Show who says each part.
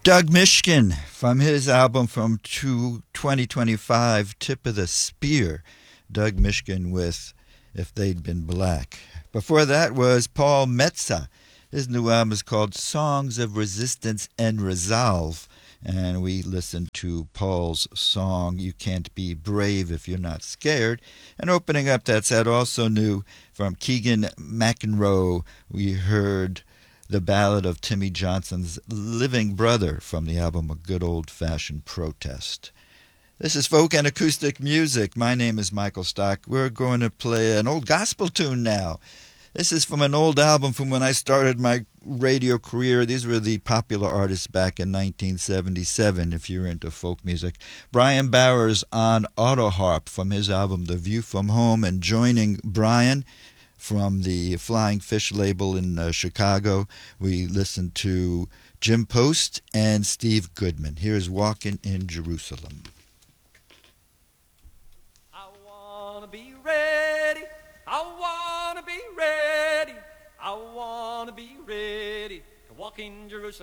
Speaker 1: Doug Mishkin from his album from 2025, Tip of the Spear. Doug Mishkin with If They'd Been Black. Before that was Paul Metsa. His new album is called Songs of Resistance and Resolve. And we listened to Paul's song, You Can't Be Brave If You're Not Scared. And opening up that set, also new from Keegan McEnroe, we heard the ballad of Timmy Johnson's Living Brother from the album A Good Old-Fashioned Protest. This is folk and acoustic music. My name is Michael Stock. We're going to play an old gospel tune now. This is from an old album from when I started my radio career. These were the popular artists back in 1977, if you're into folk music. Brian Bowers on auto harp from his album The View from Home, and joining Brian from the Flying Fish label in Chicago, we listened to Jim Post and Steve Goodman. Here's Walking in Jerusalem.
Speaker 2: I want to be ready. I want to be ready. I want to be ready to walk in Jerusalem.